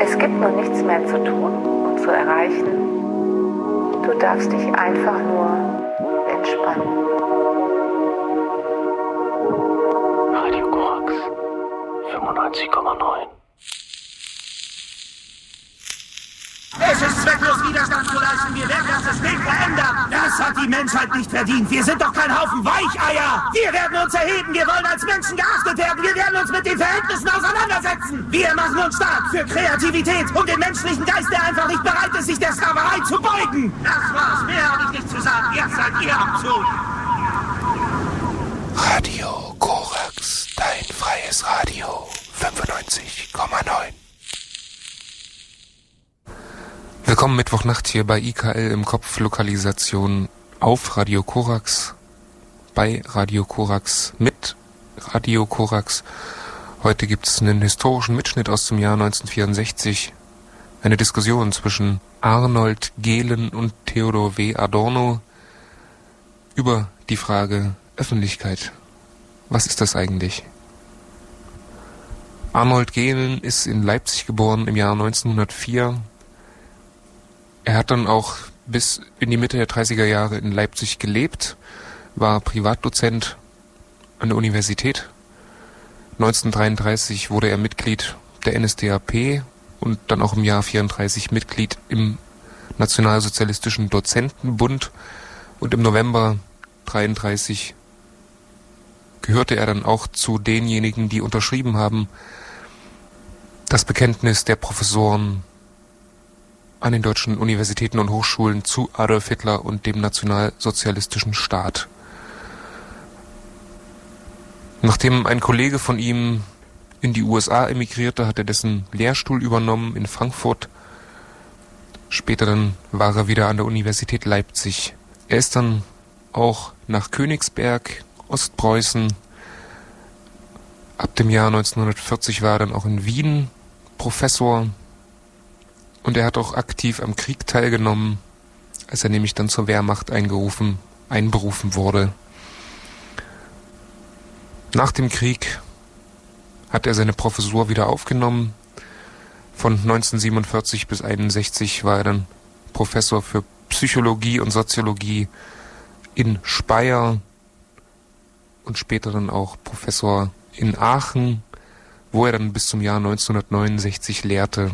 Es gibt nun nichts mehr zu tun und zu erreichen. Du darfst dich einfach nur entspannen. Radio Korax 95,9. Es ist zwecklos, Widerstand zu leisten. Wir werden das System verändern. Das hat die Menschheit nicht verdient. Wir sind doch kein Haufen Weicheier. Wir werden uns erheben. Wir wollen als Menschen geachtet werden. Wir werden uns mit den Verhältnissen auseinandersetzen. Wir machen uns stark für Kreativität und den menschlichen Geist, der einfach nicht bereit ist, sich der Sklaverei zu beugen. Das war's. Mehr habe ich nicht zu sagen. Jetzt seid ihr am Zug. Radio Korax, dein freies Radio 95,9. Willkommen Mittwochnacht hier bei IKL im Kopf, Lokalisation auf Radio Korax, bei Radio Korax, mit Radio Korax. Heute gibt es einen historischen Mitschnitt aus dem Jahr 1964, eine Diskussion zwischen Arnold Gehlen und Theodor W. Adorno über die Frage Öffentlichkeit. Was ist das eigentlich? Arnold Gehlen ist in Leipzig geboren im Jahr 1904. Er hat dann auch bis in die Mitte der 30er Jahre in Leipzig gelebt, war Privatdozent an der Universität. 1933 wurde er Mitglied der NSDAP und dann auch im Jahr 1934 Mitglied im Nationalsozialistischen Dozentenbund. Und im November 1933 gehörte er dann auch zu denjenigen, die unterschrieben haben, das Bekenntnis der Professoren an den deutschen Universitäten und Hochschulen zu Adolf Hitler und dem nationalsozialistischen Staat. Nachdem ein Kollege von ihm in die USA emigrierte, hat er dessen Lehrstuhl übernommen in Frankfurt. Später dann war er wieder an der Universität Leipzig. Er ist dann auch nach Königsberg, Ostpreußen. Ab dem Jahr 1940 war er dann auch in Wien Professor. Und er hat auch aktiv am Krieg teilgenommen, als er nämlich dann zur Wehrmacht einberufen wurde. Nach dem Krieg hat er seine Professur wieder aufgenommen. Von 1947 bis 1961 war er dann Professor für Psychologie und Soziologie in Speyer und später dann auch Professor in Aachen, wo er dann bis zum Jahr 1969 lehrte.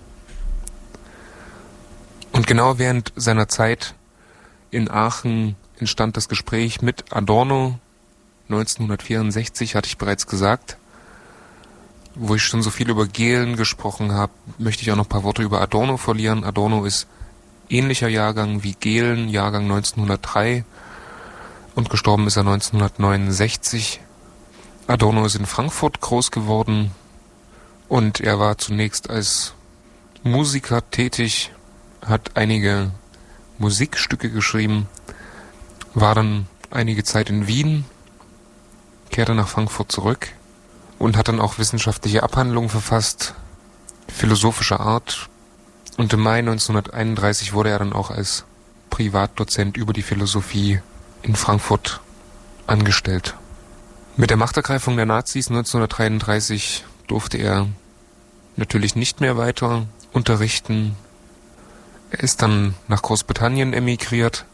Und genau während seiner Zeit in Aachen entstand das Gespräch mit Adorno. 1964 hatte ich bereits gesagt. Wo ich schon so viel über Gehlen gesprochen habe, möchte ich auch noch ein paar Worte über Adorno verlieren. Adorno ist ähnlicher Jahrgang wie Gehlen, Jahrgang 1903. Und gestorben ist er 1969. Adorno ist in Frankfurt groß geworden. Und er war zunächst als Musiker tätig, hat einige Musikstücke geschrieben, war dann einige Zeit in Wien, kehrte nach Frankfurt zurück und hat dann auch wissenschaftliche Abhandlungen verfasst, philosophischer Art. Und im Mai 1931 wurde er dann auch als Privatdozent über die Philosophie in Frankfurt angestellt. Mit der Machtergreifung der Nazis 1933 durfte er natürlich nicht mehr weiter unterrichten. Er ist dann nach Großbritannien emigriert,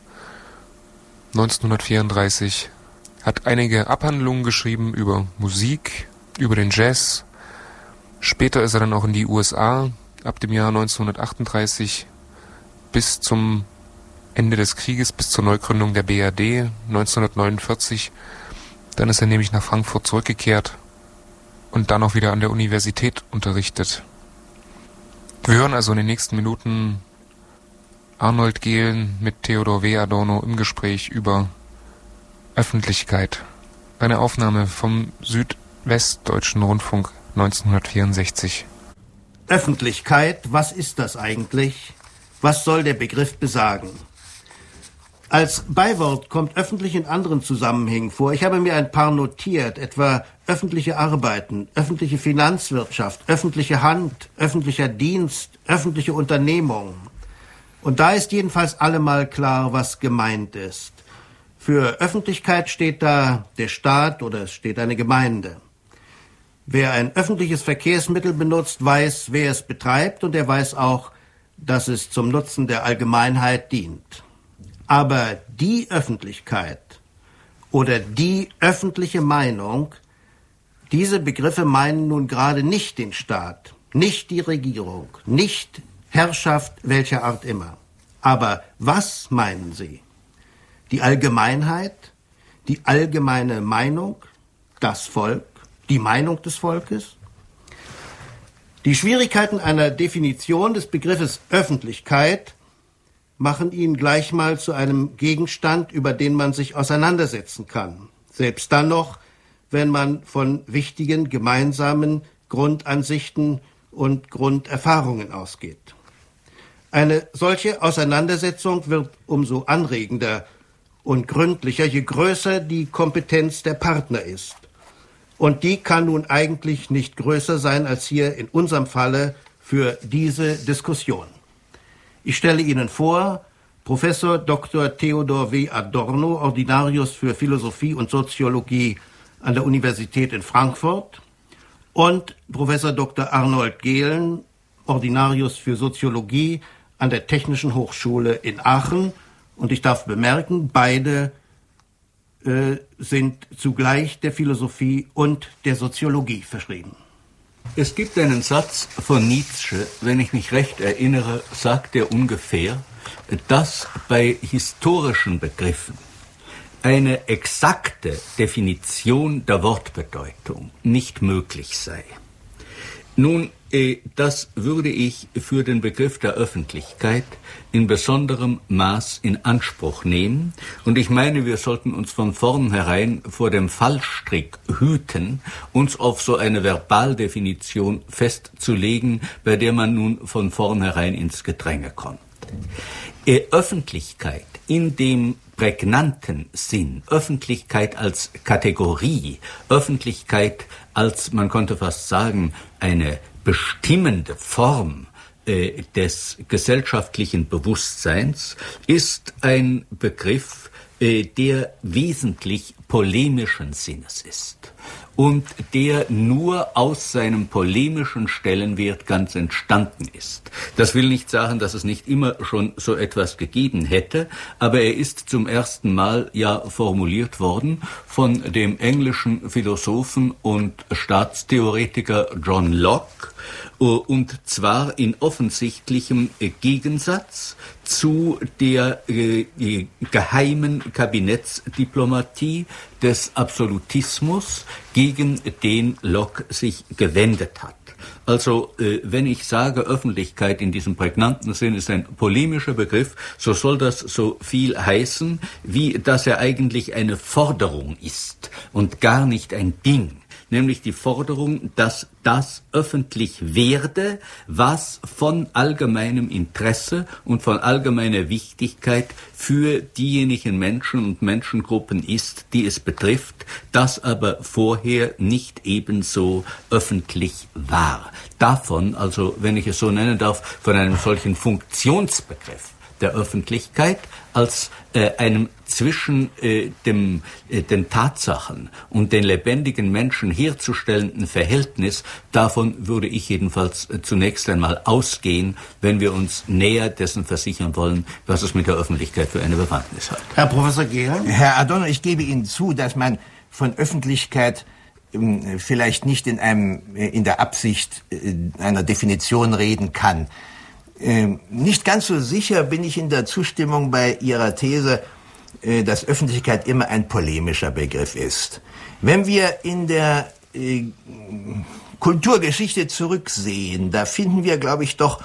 1934, hat einige Abhandlungen geschrieben über Musik, über den Jazz. Später ist er dann auch in die USA, ab dem Jahr 1938 bis zum Ende des Krieges, bis zur Neugründung der BRD 1949. Dann ist er nämlich nach Frankfurt zurückgekehrt und dann auch wieder an der Universität unterrichtet. Wir hören also in den nächsten Minuten Arnold Gehlen mit Theodor W. Adorno im Gespräch über Öffentlichkeit. Eine Aufnahme vom Südwestdeutschen Rundfunk 1964. Öffentlichkeit, was ist das eigentlich? Was soll der Begriff besagen? Als Beiwort kommt öffentlich in anderen Zusammenhängen vor. Ich habe mir ein paar notiert, etwa öffentliche Arbeiten, öffentliche Finanzwirtschaft, öffentliche Hand, öffentlicher Dienst, öffentliche Unternehmung. Und da ist jedenfalls allemal klar, was gemeint ist. Für Öffentlichkeit steht da der Staat oder es steht eine Gemeinde. Wer ein öffentliches Verkehrsmittel benutzt, weiß, wer es betreibt, und er weiß auch, dass es zum Nutzen der Allgemeinheit dient. Aber die Öffentlichkeit oder die öffentliche Meinung, diese Begriffe meinen nun gerade nicht den Staat, nicht die Regierung, nicht Herrschaft welcher Art immer. Aber was meinen sie? Die Allgemeinheit, die allgemeine Meinung, das Volk, die Meinung des Volkes? Die Schwierigkeiten einer Definition des Begriffes Öffentlichkeit machen ihn gleich mal zu einem Gegenstand, über den man sich auseinandersetzen kann. Selbst dann noch, wenn man von wichtigen gemeinsamen Grundansichten und Grunderfahrungen ausgeht. Eine solche Auseinandersetzung wird umso anregender und gründlicher, je größer die Kompetenz der Partner ist. Und die kann nun eigentlich nicht größer sein als hier in unserem Falle für diese Diskussion. Ich stelle Ihnen vor, Professor Dr. Theodor W. Adorno, Ordinarius für Philosophie und Soziologie an der Universität in Frankfurt, und Professor Dr. Arnold Gehlen, Ordinarius für Soziologie an der Technischen Hochschule in Aachen. Und ich darf bemerken, beide sind zugleich der Philosophie und der Soziologie verschrieben. Es gibt einen Satz von Nietzsche, wenn ich mich recht erinnere, sagt er ungefähr, dass bei historischen Begriffen eine exakte Definition der Wortbedeutung nicht möglich sei. Nun, das würde ich für den Begriff der Öffentlichkeit in besonderem Maß in Anspruch nehmen. Und ich meine, wir sollten uns von vornherein vor dem Fallstrick hüten, uns auf so eine Verbaldefinition festzulegen, bei der man nun von vornherein ins Gedränge kommt. Öffentlichkeit in dem prägnanten Sinn, Öffentlichkeit als Kategorie, Öffentlichkeit als, man könnte fast sagen, eine bestimmende Form des gesellschaftlichen Bewusstseins, ist ein Begriff, der wesentlich polemischen Sinnes ist und der nur aus seinem polemischen Stellenwert ganz entstanden ist. Das will nicht sagen, dass es nicht immer schon so etwas gegeben hätte, aber er ist zum ersten Mal ja formuliert worden von dem englischen Philosophen und Staatstheoretiker John Locke, und zwar in offensichtlichem Gegensatz zu der geheimen Kabinettsdiplomatie des Absolutismus, gegen den Locke sich gewendet hat. Also, wenn ich sage, Öffentlichkeit in diesem prägnanten Sinn ist ein polemischer Begriff, so soll das so viel heißen, wie dass er eigentlich eine Forderung ist und gar nicht ein Ding. Nämlich die Forderung, dass das öffentlich werde, was von allgemeinem Interesse und von allgemeiner Wichtigkeit für diejenigen Menschen und Menschengruppen ist, die es betrifft, das aber vorher nicht ebenso öffentlich war. Davon, also wenn ich es so nennen darf, von einem solchen Funktionsbegriff der Öffentlichkeit als einem zwischen den Tatsachen und den lebendigen Menschen herzustellenden Verhältnis, davon würde ich jedenfalls zunächst einmal ausgehen, wenn wir uns näher dessen versichern wollen, was es mit der Öffentlichkeit für eine Bewandtnis hat. Herr Professor Gehlen? Herr Adorno, ich gebe Ihnen zu, dass man von Öffentlichkeit vielleicht nicht in der Absicht einer Definition reden kann. Nicht ganz so sicher bin ich in der Zustimmung bei Ihrer These, dass Öffentlichkeit immer ein polemischer Begriff ist. Wenn wir in der Kulturgeschichte zurücksehen, da finden wir, glaube ich, doch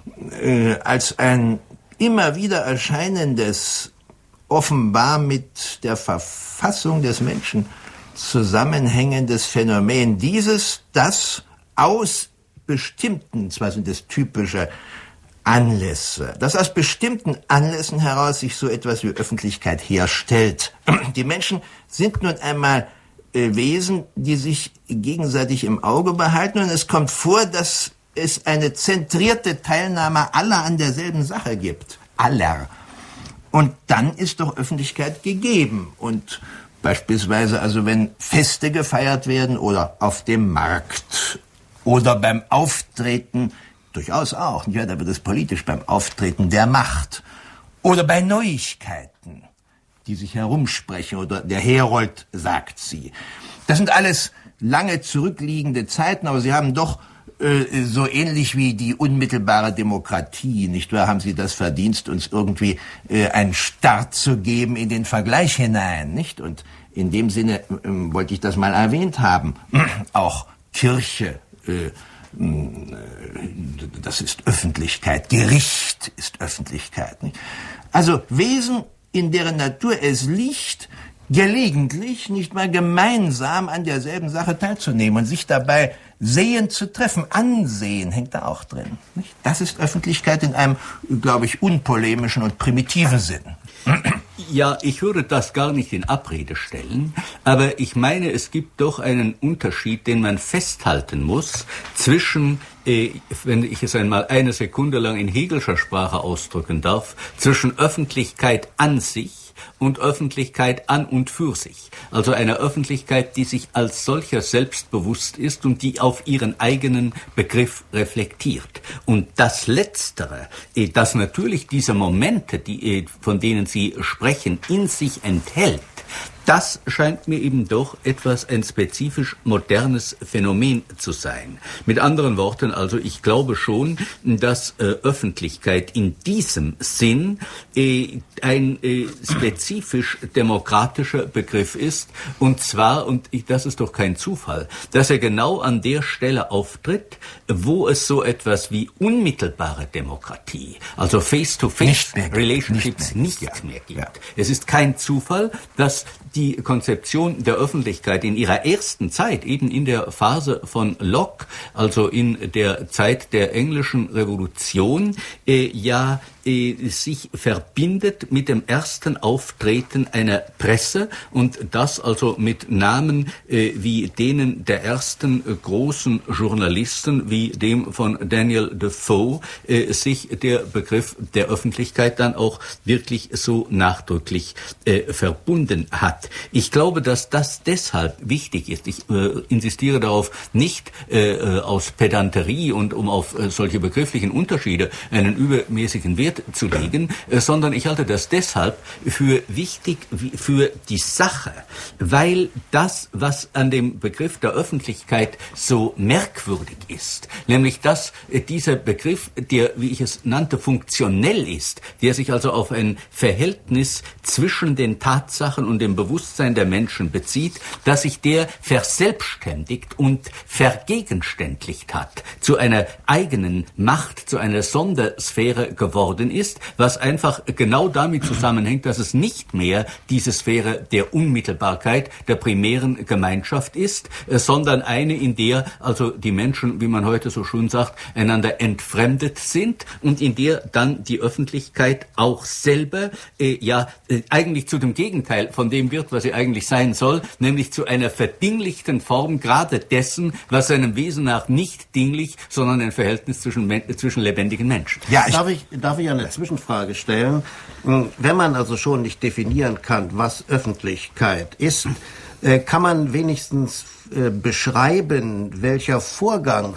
als ein immer wieder erscheinendes, offenbar mit der Verfassung des Menschen zusammenhängendes Phänomen dieses, das aus bestimmten, zwar sind das typische Anlässe, dass aus bestimmten Anlässen heraus sich so etwas wie Öffentlichkeit herstellt. Die Menschen sind nun einmal Wesen, die sich gegenseitig im Auge behalten, und es kommt vor, dass es eine zentrierte Teilnahme aller an derselben Sache gibt. Aller. Und dann ist doch Öffentlichkeit gegeben. Und Beispielsweise also wenn Feste gefeiert werden oder auf dem Markt oder beim Auftreten, durchaus auch, ja, da wird es politisch, beim Auftreten der Macht oder bei Neuigkeiten, die sich herumsprechen oder der Herold sagt sie. Das sind alles lange zurückliegende Zeiten, aber sie haben doch so ähnlich wie die unmittelbare Demokratie, nicht wahr, haben sie das Verdienst, uns irgendwie einen Start zu geben in den Vergleich hinein, nicht? Und in dem Sinne wollte ich das mal erwähnt haben. Auch Kirche, das ist Öffentlichkeit, Gericht ist Öffentlichkeit, nicht? Also Wesen, in deren Natur es liegt, gelegentlich nicht mal gemeinsam an derselben Sache teilzunehmen und sich dabei sehen zu treffen. Ansehen hängt da auch drin, nicht? Das ist Öffentlichkeit in einem, glaube ich, unpolemischen und primitiven Sinn. Ja, ich würde das gar nicht in Abrede stellen, aber ich meine, es gibt doch einen Unterschied, den man festhalten muss zwischen, wenn ich es einmal eine Sekunde lang in Hegelscher Sprache ausdrücken darf, zwischen Öffentlichkeit an sich und Öffentlichkeit an und für sich. Also eine Öffentlichkeit, die sich als solcher selbstbewusst ist und die auf ihren eigenen Begriff reflektiert. Und das Letztere, das natürlich diese Momente, von denen Sie sprechen, in sich enthält, das scheint mir eben doch ein spezifisch modernes Phänomen zu sein. Mit anderen Worten, also ich glaube schon, dass Öffentlichkeit in diesem Sinn ein spezifisch demokratischer Begriff ist, und zwar, und das ist doch kein Zufall, dass er genau an der Stelle auftritt, wo es so etwas wie unmittelbare Demokratie, also Face-to-Face-Relationships nicht mehr gibt. Ja. Es ist kein Zufall, dass die Konzeption der Öffentlichkeit in ihrer ersten Zeit, eben in der Phase von Locke, also in der Zeit der englischen Revolution, sich verbindet mit dem ersten Auftreten einer Presse, und das also mit Namen wie denen der ersten großen Journalisten, wie dem von Daniel Defoe, sich der Begriff der Öffentlichkeit dann auch wirklich so nachdrücklich verbunden hat. Ich glaube, dass das deshalb wichtig ist. Ich insistiere darauf, nicht aus Pedanterie und um auf solche begrifflichen Unterschiede einen übermäßigen Wert zu legen, sondern ich halte das deshalb für wichtig für die Sache, weil das, was an dem Begriff der Öffentlichkeit so merkwürdig ist, nämlich dass dieser Begriff, der, wie ich es nannte, funktionell ist, der sich also auf ein Verhältnis zwischen den Tatsachen und dem Bewusstsein der Menschen bezieht, dass sich der verselbstständigt und vergegenständlicht hat, zu einer eigenen Macht, zu einer Sondersphäre geworden ist, was einfach genau damit zusammenhängt, dass es nicht mehr diese Sphäre der Unmittelbarkeit, der primären Gemeinschaft ist, sondern eine, in der also die Menschen, wie man heute so schön sagt, einander entfremdet sind und in der dann die Öffentlichkeit auch selber eigentlich zu dem Gegenteil von dem wird, was sie eigentlich sein soll, nämlich zu einer verdinglichten Form gerade dessen, was seinem Wesen nach nicht dinglich, sondern ein Verhältnis zwischen lebendigen Menschen. Ja, darf ich eine Zwischenfrage stellen? Wenn man also schon nicht definieren kann, was Öffentlichkeit ist, kann man wenigstens beschreiben, welcher Vorgang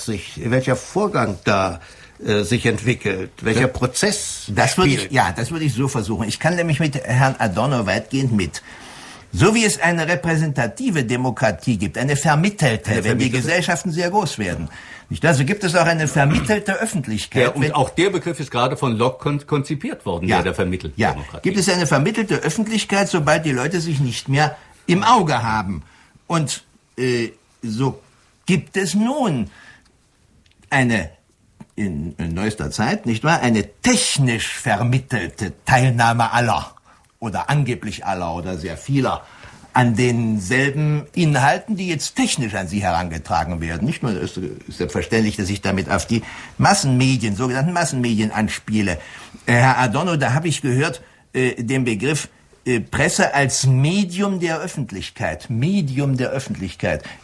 da sich entwickelt, welcher Prozess spielt. Das würde ich so versuchen. Ich kann nämlich mit Herrn Adorno weitgehend mit. So wie es eine repräsentative Demokratie gibt, eine vermittelte, wenn die Gesellschaften sehr groß werden. Nicht? Also gibt es auch eine vermittelte Öffentlichkeit. Ja, und auch der Begriff ist gerade von Locke konzipiert worden, der vermittelten Demokratie. Gibt es eine vermittelte Öffentlichkeit, sobald die Leute sich nicht mehr im Auge haben. Und so gibt es nun eine in neuester Zeit, nicht wahr, eine technisch vermittelte Teilnahme aller oder angeblich aller oder sehr vieler an denselben Inhalten, die jetzt technisch an sie herangetragen werden. Nicht nur ist selbstverständlich, dass ich damit auf die Massenmedien, sogenannten Massenmedien anspiele. Herr Adorno, da habe ich gehört, den Begriff Presse als Medium der Öffentlichkeit. Medium der Öffentlichkeit.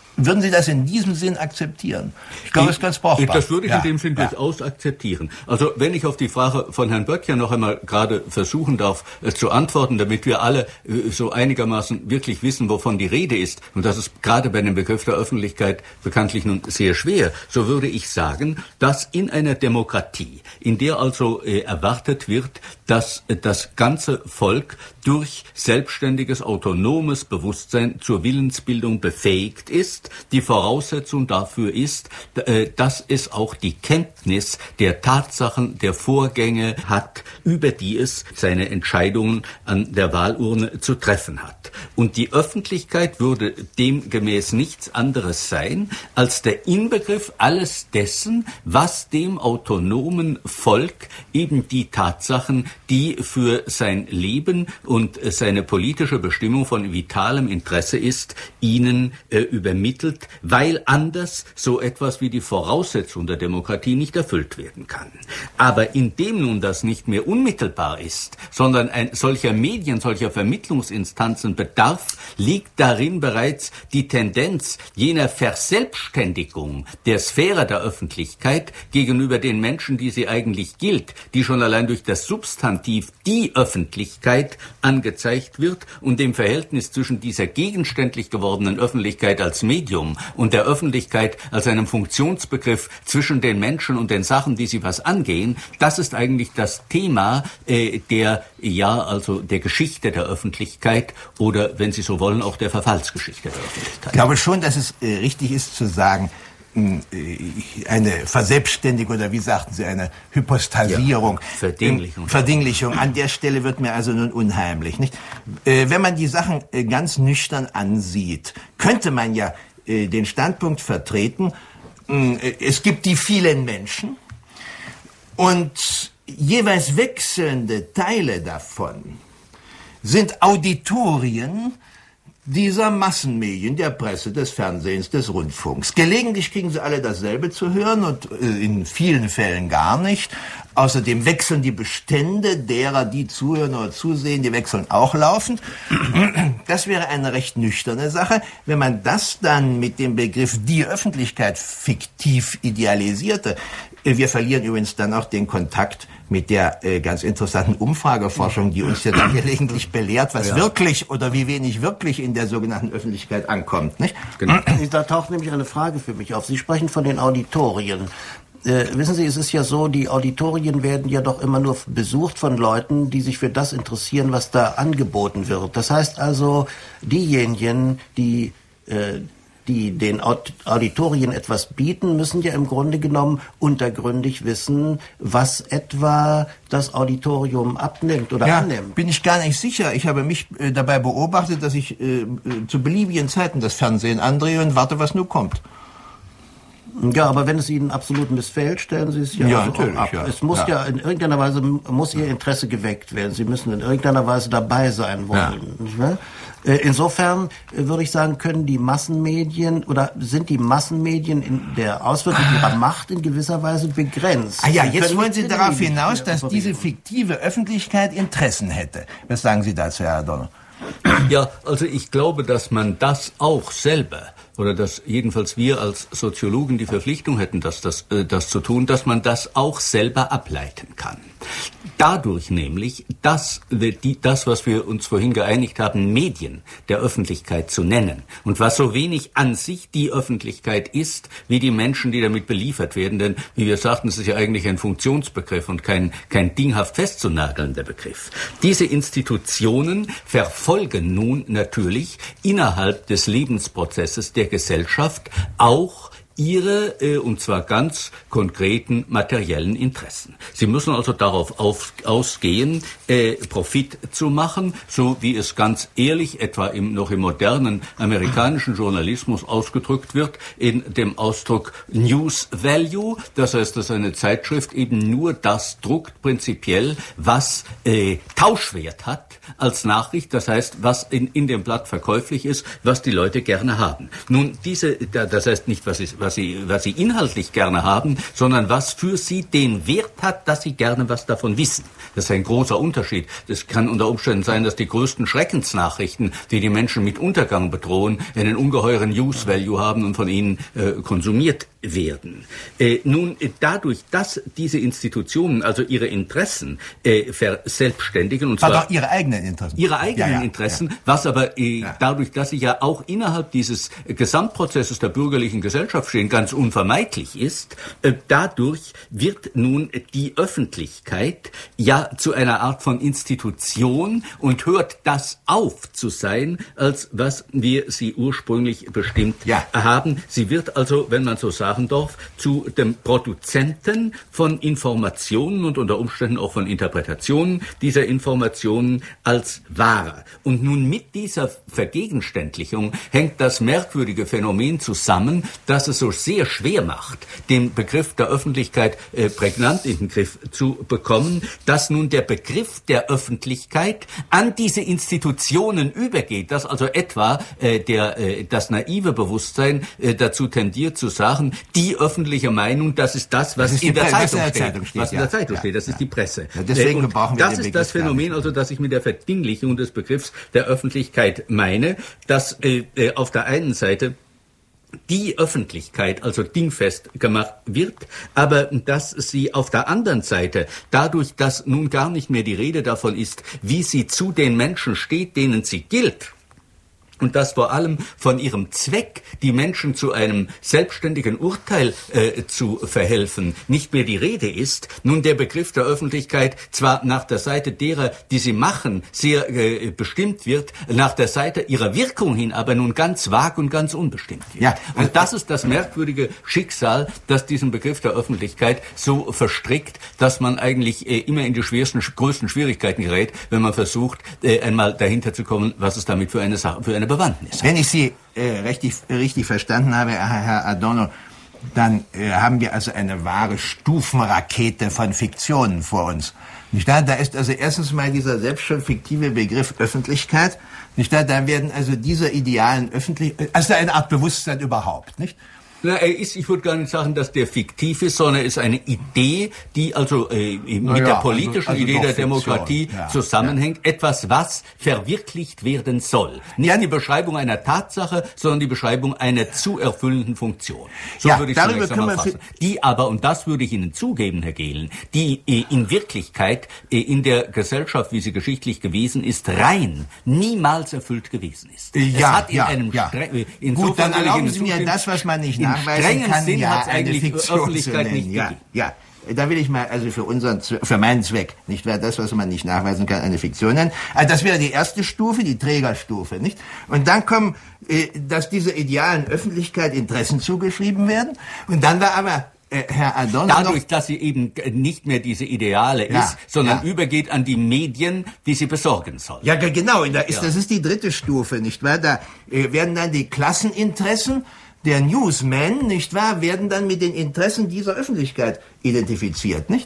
Würden Sie das in diesem Sinn akzeptieren? Ich glaube, das ist ganz brauchbar. Das würde ich in dem Sinn durchaus akzeptieren. Also wenn ich auf die Frage von Herrn Böttcher noch einmal gerade versuchen darf zu antworten, damit wir alle so einigermaßen wirklich wissen, wovon die Rede ist, und das ist gerade bei dem Begriff der Öffentlichkeit bekanntlich nun sehr schwer, so würde ich sagen, dass in einer Demokratie, in der also erwartet wird, dass das ganze Volk durch selbstständiges, autonomes Bewusstsein zur Willensbildung befähigt ist, die Voraussetzung dafür ist, dass es auch die Kenntnis der Tatsachen, der Vorgänge hat, über die es seine Entscheidungen an der Wahlurne zu treffen hat. Und die Öffentlichkeit würde demgemäß nichts anderes sein, als der Inbegriff alles dessen, was dem autonomen Volk eben die Tatsachen, die für sein Leben und seine politische Bestimmung von vitalem Interesse ist, ihnen übermittelt, weil anders so etwas wie die Voraussetzung der Demokratie nicht erfüllt werden kann. Aber indem nun das nicht mehr unmittelbar ist, sondern ein solcher Medien, solcher Vermittlungsinstanzen bedarf, liegt darin bereits die Tendenz jener Verselbstständigung der Sphäre der Öffentlichkeit gegenüber den Menschen, die sie eigentlich gilt, die schon allein durch das Substantiv die Öffentlichkeit angezeigt wird und dem Verhältnis zwischen dieser gegenständlich gewordenen Öffentlichkeit als Medium und der Öffentlichkeit als einem Funktionsbegriff zwischen den Menschen und den Sachen, die sie was angehen, das ist eigentlich das Thema der Geschichte der Öffentlichkeit oder, wenn Sie so wollen, auch der Verfallsgeschichte der Öffentlichkeit. Ich glaube schon, dass es richtig ist zu sagen, eine Verselbstständigung oder wie sagten Sie, eine Hypostasierung. Ja, Verdinglichung. An der Stelle wird mir also nun unheimlich, nicht? Wenn man die Sachen ganz nüchtern ansieht, könnte man ja den Standpunkt vertreten, es gibt die vielen Menschen und jeweils wechselnde Teile davon sind Auditorien dieser Massenmedien, der Presse, des Fernsehens, des Rundfunks. Gelegentlich kriegen sie alle dasselbe zu hören und in vielen Fällen gar nicht. Außerdem wechseln die Bestände derer, die zuhören oder zusehen, die wechseln auch laufend. Das wäre eine recht nüchterne Sache. Wenn man das dann mit dem Begriff die Öffentlichkeit fiktiv idealisierte, wir verlieren übrigens dann auch den Kontakt mit der ganz interessanten Umfrageforschung, die uns ja dann gelegentlich belehrt, was wirklich oder wie wenig wirklich in der sogenannten Öffentlichkeit ankommt, nicht? Genau. Da taucht nämlich eine Frage für mich auf. Sie sprechen von den Auditorien. Wissen Sie, es ist ja so, die Auditorien werden ja doch immer nur besucht von Leuten, die sich für das interessieren, was da angeboten wird. Das heißt also, diejenigen, die den Auditorien etwas bieten, müssen ja im Grunde genommen untergründig wissen, was etwa das Auditorium abnimmt oder annimmt. Bin ich gar nicht sicher. Ich habe mich dabei beobachtet, dass ich zu beliebigen Zeiten das Fernsehen andrehe und warte, was nur kommt. Ja, aber wenn es Ihnen absolut missfällt, stellen Sie es natürlich ab. Ja. Es muss ja in irgendeiner Weise, muss Ihr Interesse geweckt werden. Sie müssen in irgendeiner Weise dabei sein wollen. Ja. Insofern würde ich sagen, können die Massenmedien oder sind die Massenmedien in der Auswirkung ihrer Macht in gewisser Weise begrenzt. Jetzt wollen Sie darauf hinaus, dass diese fiktive Öffentlichkeit Interessen hätte. Was sagen Sie dazu, Herr Donner? Ja, also ich glaube, dass man das auch selber, oder dass jedenfalls wir als Soziologen die Verpflichtung hätten, das zu tun, dass man das auch selber ableiten kann. Dadurch nämlich, dass das, was wir uns vorhin geeinigt haben, Medien der Öffentlichkeit zu nennen und was so wenig an sich die Öffentlichkeit ist, wie die Menschen, die damit beliefert werden, denn wie wir sagten, es ist ja eigentlich ein Funktionsbegriff und kein dinghaft festzunagelnder Begriff. Diese Institutionen verfolgen nun natürlich innerhalb des Lebensprozesses der Gesellschaft auch ihre, und zwar ganz konkreten materiellen Interessen. Sie müssen also darauf ausgehen, Profit zu machen, so wie es ganz ehrlich etwa noch im modernen amerikanischen Journalismus ausgedrückt wird, in dem Ausdruck News Value. Das heißt, dass eine Zeitschrift eben nur das druckt, prinzipiell, was Tauschwert hat als Nachricht, das heißt, was in dem Blatt verkäuflich ist, was die Leute gerne haben. Nun, das heißt nicht, was was sie inhaltlich gerne haben, sondern was für sie den Wert hat, dass sie gerne was davon wissen. Das ist ein großer Unterschied. Das kann unter Umständen sein, dass die größten Schreckensnachrichten, die Menschen mit Untergang bedrohen, einen ungeheuren Use-Value haben und von ihnen konsumiert werden. Nun, dadurch, dass diese Institutionen also ihre Interessen verselbstständigen, und zwar ihre eigenen Interessen. Ihre eigenen Interessen, was aber dadurch, dass sie ja auch innerhalb dieses Gesamtprozesses der bürgerlichen Gesellschaft stehen, ganz unvermeidlich ist, dadurch wird nun die Öffentlichkeit ja zu einer Art von Institution und hört das auf zu sein, als was wir sie ursprünglich bestimmt haben. Sie wird also, wenn man so sagen darf, zu dem Produzenten von Informationen und unter Umständen auch von Interpretationen dieser Informationen als Ware. Und nun mit dieser Vergegenständlichung hängt das merkwürdige Phänomen zusammen, dass es so sehr schwer macht, den Begriff der Öffentlichkeit prägnant in den Griff zu bekommen, dass nun der Begriff der Öffentlichkeit an diese Institutionen übergeht, dass also etwa das naive Bewusstsein dazu tendiert zu sagen, die öffentliche Meinung, das ist das, was in der Zeitung steht. Was in der Zeitung steht, das ist die Presse. Ja, deswegen brauchen wir das ist das Phänomen, also dass ich mit der Verdinglichung des Begriffs der Öffentlichkeit meine, dass auf der einen Seite die Öffentlichkeit also dingfest gemacht wird, aber dass sie auf der anderen Seite, dadurch, dass nun gar nicht mehr die Rede davon ist, wie sie zu den Menschen steht, denen sie gilt, und dass vor allem von ihrem Zweck, die Menschen zu einem selbstständigen Urteil zu verhelfen, nicht mehr die Rede ist, nun der Begriff der Öffentlichkeit zwar nach der Seite derer, die sie machen, sehr bestimmt wird, nach der Seite ihrer Wirkung hin aber nun ganz vag und ganz unbestimmt wird. Ja. Und das ist das merkwürdige Schicksal, das diesen Begriff der Öffentlichkeit so verstrickt, dass man eigentlich immer in die größten Schwierigkeiten gerät, wenn man versucht, einmal dahinter zu kommen, was es damit für eine Sache, für eine Bewandtnis. Wenn ich Sie richtig verstanden habe, Herr Adorno, dann haben wir also eine wahre Stufenrakete von Fiktionen vor uns. Nicht wahr? Da ist also erstens mal dieser selbst schon fiktive Begriff Öffentlichkeit. Nicht wahr? Da werden also dieser idealen also eine Art Bewusstsein überhaupt, nicht? Na, ich würde gar nicht sagen, dass der fiktiv ist, sondern er ist eine Idee, die also mit der politischen Idee der Demokratie zusammenhängt. Etwas, was verwirklicht werden soll. Nicht die Beschreibung einer Tatsache, sondern die Beschreibung einer zu erfüllenden Funktion. So würde ich es zunächst einmal fassen. Die aber, und das würde ich Ihnen zugeben, Herr Gehlen, die in Wirklichkeit in der Gesellschaft, wie sie geschichtlich gewesen ist, rein niemals erfüllt gewesen ist. Es hat in einem Gut, dann erlauben Sie mir das, was man nicht nachweisen kann, Sinn hat eine Fiktion Öffentlichkeit nicht gegeben. Ja. Da will ich mal also für meinen Zweck, nicht wahr, das, was man nicht nachweisen kann, eine Fiktion nennen. Also das wäre die erste Stufe, die Trägerstufe, nicht? Und dann kommen, dass dieser idealen Öffentlichkeit Interessen zugeschrieben werden. Und dann war aber Herr Adorno dadurch, dass sie eben nicht mehr diese Ideale ist, sondern übergeht an die Medien, die sie besorgen soll. Ja, genau. Das ist die dritte Stufe, nicht wahr? Da werden dann die Klasseninteressen der Newsmen, nicht wahr, werden dann mit den Interessen dieser Öffentlichkeit identifiziert, nicht?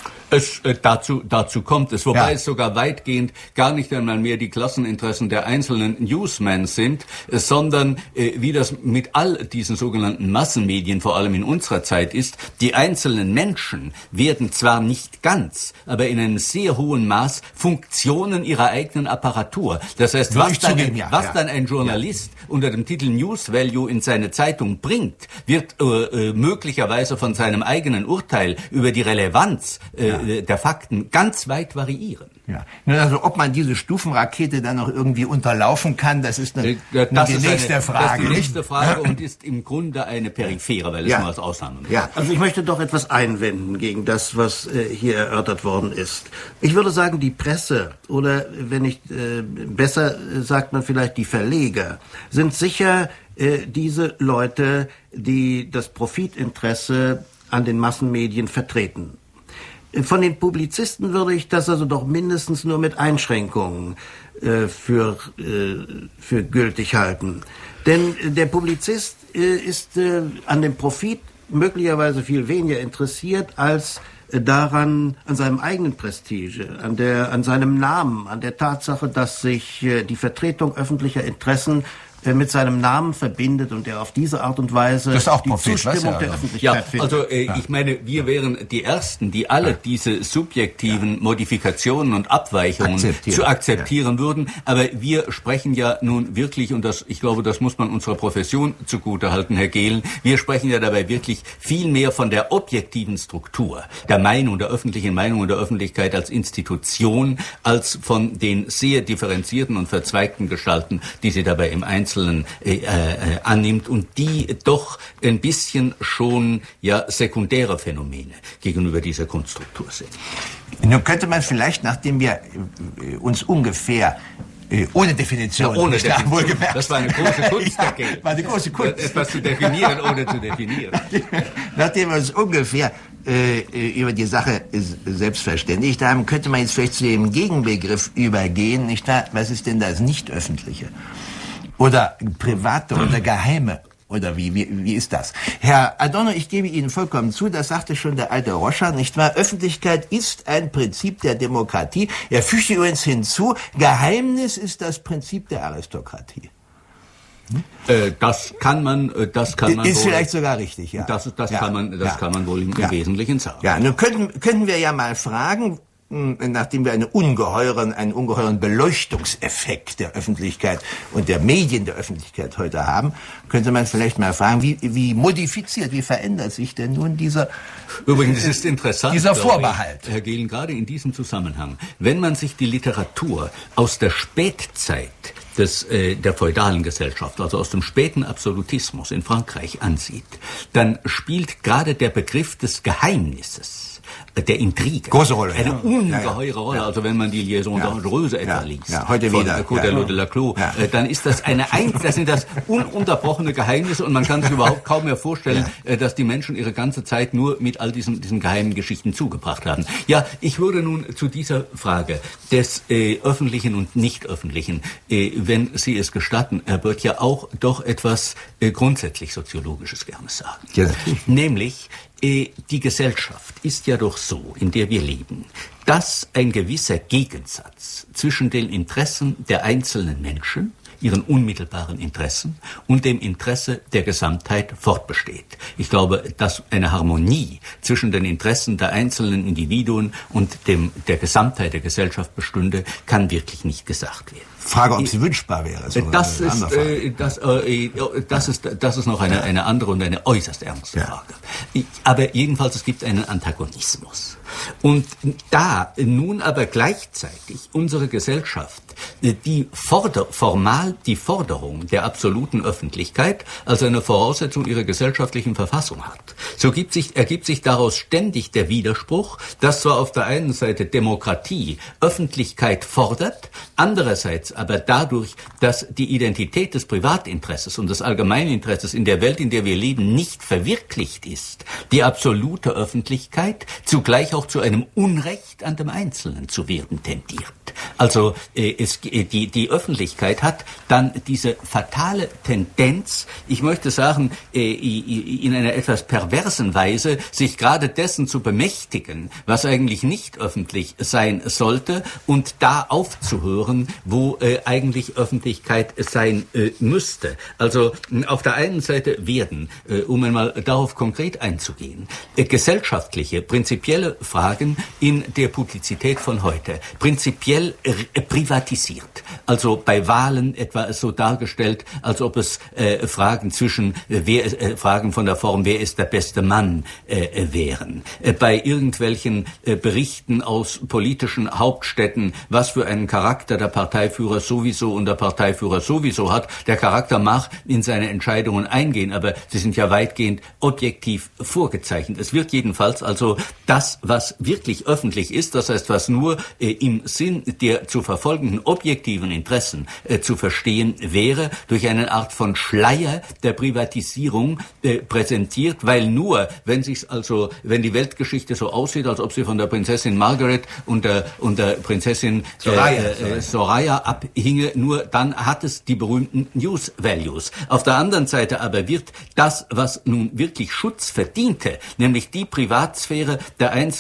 Dazu kommt es, wobei es sogar weitgehend gar nicht einmal mehr die Klasseninteressen der einzelnen Newsmen sind, sondern wie das mit all diesen sogenannten Massenmedien, vor allem in unserer Zeit ist, die einzelnen Menschen werden zwar nicht ganz, aber in einem sehr hohen Maß Funktionen ihrer eigenen Apparatur. Das heißt, was dann ein Journalist unter dem Titel News Value in seine Zeitung bringt, wird möglicherweise von seinem eigenen Urteil über die Relevanz der Fakten ganz weit variieren. Ja. Also ob man diese Stufenrakete dann noch irgendwie unterlaufen kann, das ist die nächste Frage. Das ist die nächste Frage und ist im Grunde eine periphere, weil es nur als Ausnahme ist. Ja. Also ich möchte doch etwas einwenden gegen das, was hier erörtert worden ist. Ich würde sagen, die Presse oder wenn nicht besser sagt man vielleicht die Verleger sind sicher diese Leute, die das Profitinteresse an den Massenmedien vertreten. Von den Publizisten würde ich das also doch mindestens nur mit Einschränkungen für gültig halten. Denn der Publizist ist an dem Profit möglicherweise viel weniger interessiert als daran, an seinem eigenen Prestige, an seinem Namen, an der Tatsache, dass sich die Vertretung öffentlicher Interessen mit seinem Namen verbindet und der auf diese Art und Weise das ist auch die Prophet, Zustimmung der Öffentlichkeit findet. Also ich meine, wir wären die Ersten, die alle diese subjektiven Modifikationen und Abweichungen zu akzeptieren würden. Aber wir sprechen ja nun wirklich, und ich glaube, das muss man unserer Profession zugutehalten, Herr Gehlen, wir sprechen ja dabei wirklich viel mehr von der objektiven Struktur, der Meinung, der öffentlichen Meinung und der Öffentlichkeit als Institution, als von den sehr differenzierten und verzweigten Gestalten, die sie dabei im Einzelnen annimmt und die doch ein bisschen schon sekundäre Phänomene gegenüber dieser Kunststruktur sind. Nun könnte man vielleicht, nachdem wir uns ungefähr ohne Definition. Ohne Definition. Wohlgemerkt. Das war eine große Kunst, Herr Gehlen. War eine große Kunst. Etwas zu definieren, ohne zu definieren. Nachdem wir uns ungefähr über die Sache selbst verständigt haben, könnte man jetzt vielleicht zu dem Gegenbegriff übergehen, nicht wahr? Was ist denn das Nicht-Öffentliche? Oder Private oder Geheime? Oder wie ist das? Herr Adorno, ich gebe Ihnen vollkommen zu, das sagte schon der alte Roscher, nicht wahr? Öffentlichkeit ist ein Prinzip der Demokratie. Er fügte übrigens hinzu, Geheimnis ist das Prinzip der Aristokratie. Das kann man ist wohl, vielleicht sogar richtig, ja. Das kann man wohl im Wesentlichen sagen. Ja, nun könnten wir ja mal fragen, nachdem wir einen ungeheuren Beleuchtungseffekt der Öffentlichkeit und der Medien der Öffentlichkeit heute haben, könnte man vielleicht mal fragen, wie modifiziert, wie verändert sich denn nun dieser Übrigens ist interessant, dieser Vorbehalt. Herr Gehlen, gerade in diesem Zusammenhang, wenn man sich die Literatur aus der Spätzeit der feudalen Gesellschaft, also aus dem späten Absolutismus in Frankreich ansieht, dann spielt gerade der Begriff des Geheimnisses, der Intrige, große Rolle, eine ungeheure Rolle. Also wenn man die Liaison dangereuse etwa liest, heute von wieder, Coderlo de la Clos, dann ist das das sind das ununterbrochene Geheimnisse und man kann sich überhaupt kaum mehr vorstellen, dass die Menschen ihre ganze Zeit nur mit all diesen geheimen Geschichten zugebracht haben. Ja, ich würde nun zu dieser Frage des Öffentlichen und Nicht-Öffentlichen, wenn Sie es gestatten, Herr Böttcher, auch doch etwas grundsätzlich Soziologisches gerne sagen. Ja. Nämlich, die Gesellschaft ist ja doch so, in der wir leben, dass ein gewisser Gegensatz zwischen den Interessen der einzelnen Menschen, ihren unmittelbaren Interessen und dem Interesse der Gesamtheit fortbesteht. Ich glaube, dass eine Harmonie zwischen den Interessen der einzelnen Individuen und der Gesamtheit der Gesellschaft bestünde, kann wirklich nicht gesagt werden. Frage, ob sie wünschbar wäre. Das ist noch eine andere und eine äußerst ernste Frage. Aber jedenfalls, es gibt einen Antagonismus. Und da nun aber gleichzeitig unsere Gesellschaft formal die Forderung der absoluten Öffentlichkeit als eine Voraussetzung ihrer gesellschaftlichen Verfassung hat, so ergibt sich daraus ständig der Widerspruch, dass zwar auf der einen Seite Demokratie Öffentlichkeit fordert, andererseits aber dadurch, dass die Identität des Privatinteresses und des Allgemeininteresses in der Welt, in der wir leben, nicht verwirklicht ist, die absolute Öffentlichkeit zugleich auch zu einem Unrecht an dem Einzelnen zu werden tendiert. Also die Öffentlichkeit hat dann diese fatale Tendenz, ich möchte sagen, in einer etwas perversen Weise, sich gerade dessen zu bemächtigen, was eigentlich nicht öffentlich sein sollte, und da aufzuhören, wo eigentlich Öffentlichkeit sein müsste. Also auf der einen Seite werden, um einmal darauf konkret einzugehen, gesellschaftliche, prinzipielle Fragen in der Publizität von heute prinzipiell privatisiert. Also bei Wahlen etwa so dargestellt, als ob es Fragen von der Form, wer ist der beste Mann wären. Bei irgendwelchen Berichten aus politischen Hauptstädten, was für einen Charakter der Parteiführer sowieso und der Parteiführer sowieso hat. Der Charakter mag in seine Entscheidungen eingehen, aber sie sind ja weitgehend objektiv vorgezeichnet. Es wird jedenfalls also das, was wirklich öffentlich ist, das heißt, was nur im Sinn der zu verfolgenden objektiven Interessen zu verstehen wäre, durch eine Art von Schleier der Privatisierung präsentiert, weil nur, wenn die Weltgeschichte so aussieht, als ob sie von der Prinzessin Margaret und der Prinzessin Soraya abhinge, nur dann hat es die berühmten News Values. Auf der anderen Seite aber wird das, was nun wirklich Schutz verdiente, nämlich die Privatsphäre der einzelnen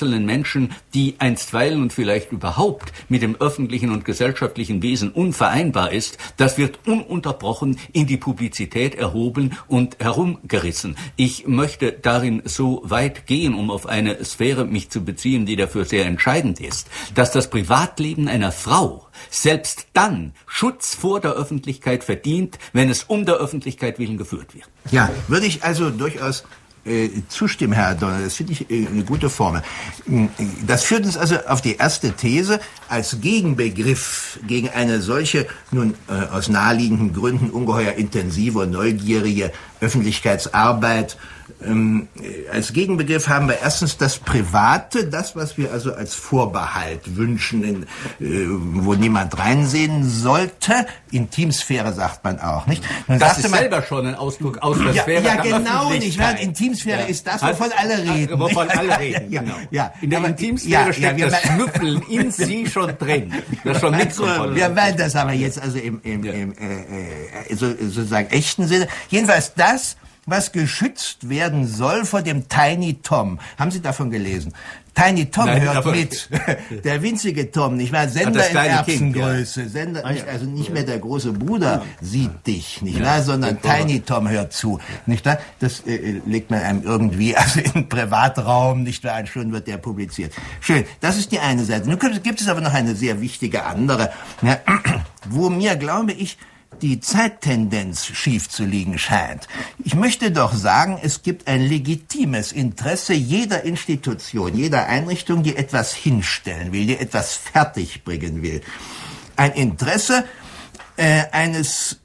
einzelnen Menschen, die einstweilen und vielleicht überhaupt mit dem öffentlichen und gesellschaftlichen Wesen unvereinbar ist, das wird ununterbrochen in die Publizität erhoben und herumgerissen. Ich möchte darin so weit gehen, um auf eine Sphäre mich zu beziehen, die dafür sehr entscheidend ist, dass das Privatleben einer Frau selbst dann Schutz vor der Öffentlichkeit verdient, wenn es um der Öffentlichkeit willen geführt wird. Ja, würde ich also durchaus zustimmen, Herr Donner. Das finde ich eine gute Formel. Das führt uns also auf die erste These als Gegenbegriff gegen eine solche, nun aus naheliegenden Gründen ungeheuer intensive und neugierige Öffentlichkeitsarbeit. Als Gegenbegriff haben wir erstens das Private, das, was wir also als Vorbehalt wünschen, wo niemand reinsehen sollte. Intimsphäre sagt man auch, nicht? Nun das ist selber schon ein Ausdruck aus der Sphäre ja, der genau, Öffentlichkeit. nicht? Intimsphäre ist das, wovon alle reden. Wovon alle reden, genau. Ja. In der Intimsphäre steckt das Schnüffeln in Sie schon drin. Das schon wir meinen das aber jetzt also im sozusagen echten Sinne. Jedenfalls das, was geschützt werden soll vor dem Tiny Tom. Haben Sie davon gelesen? Tiny Tom hört mit. Der winzige Tom, nicht wahr? Sender in Erbsengröße. Kind, ja. Sender, also nicht mehr der große Bruder sieht dich, nicht wahr? Sondern Tiny Tom hört zu, nicht wahr? Das legt man einem irgendwie also in den Privatraum, nicht wahr? Schon wird der publiziert. Schön, das ist die eine Seite. Nun gibt es aber noch eine sehr wichtige andere, ja, wo mir, glaube ich, die Zeittendenz schief zu liegen scheint. Ich möchte doch sagen, es gibt ein legitimes Interesse jeder Institution, jeder Einrichtung, die etwas hinstellen will, die etwas fertigbringen will. Ein Interesse eines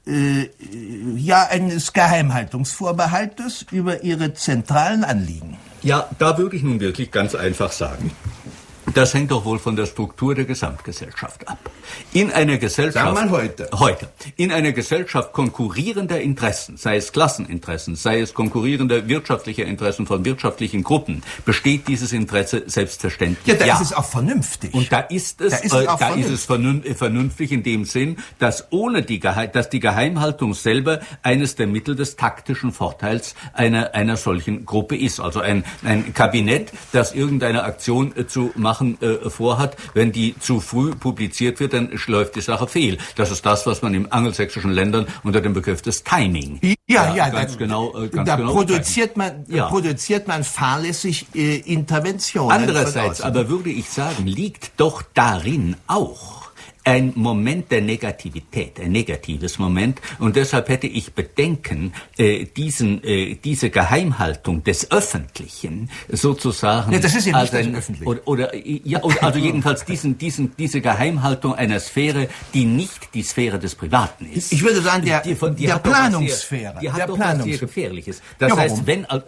Geheimhaltungsvorbehaltes über ihre zentralen Anliegen. Ja, da würde ich nun wirklich ganz einfach sagen, das hängt doch wohl von der Struktur der Gesamtgesellschaft ab. In einer Gesellschaft... Sag mal heute. In einer Gesellschaft konkurrierender Interessen, sei es Klasseninteressen, sei es konkurrierende wirtschaftliche Interessen von wirtschaftlichen Gruppen, besteht dieses Interesse selbstverständlich. Ja, da ist es auch vernünftig. Und da ist es vernünftig in dem Sinn, dass dass die Geheimhaltung selber eines der Mittel des taktischen Vorteils einer solchen Gruppe ist. Also ein Kabinett, das irgendeine Aktion zu machen vorhat, wenn die zu früh publiziert wird, dann läuft die Sache fehl. Das ist das, was man in angelsächsischen Ländern unter dem Begriff des Timing ganz genau produziert man fahrlässig Interventionen. Andererseits aber würde ich sagen, liegt doch darin auch ein Moment der Negativität, ein negatives Moment. Und deshalb hätte ich Bedenken, diese Geheimhaltung des Öffentlichen sozusagen... Ja, das ist ja nicht das Öffentliche. Also jedenfalls diese Geheimhaltung einer Sphäre, die nicht die Sphäre des Privaten ist. Ich würde sagen, der Planungssphäre. Die hat doch was sehr Gefährliches. Das heißt,